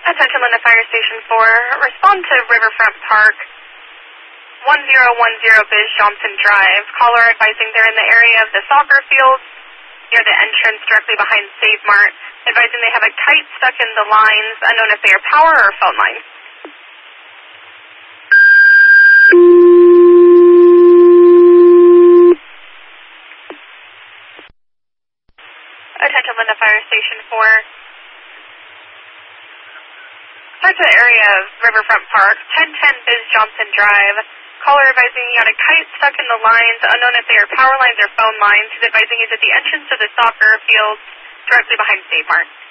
Attention Linda Fire Station 4. Respond to Riverfront Park, 1010 Biz Johnson Drive. Caller advising they're in the area of the soccer field near the entrance directly behind Save Mart. Advising they have a kite stuck in the lines, unknown if they are power or phone lines. Attention Linda Fire Station 4. Start to the area of Riverfront Park, 1010 Biz Johnson Drive. Caller advising he had a kite stuck in the lines, unknown if they are power lines or phone lines. He's advising he's at the entrance to the soccer field directly behind Save Mart.